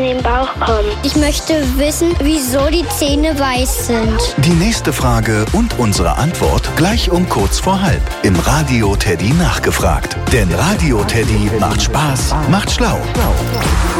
in den Bauch kommen. Ich möchte wissen, wieso die Zähne weiß sind. Die nächste Frage und unsere Antwort gleich um kurz vor halb im Radio Teddy nachgefragt. Denn Radio Teddy macht Spaß, macht schlau.